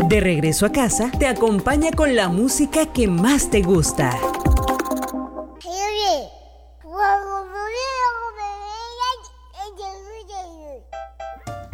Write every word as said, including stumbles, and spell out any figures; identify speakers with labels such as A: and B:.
A: De regreso a casa, te acompaña con la música que más te gusta.